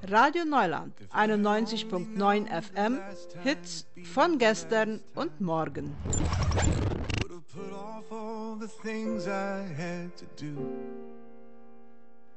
Radio Neuland 91.9 FM, Hits von gestern und morgen. Would have put off all the things I had to do.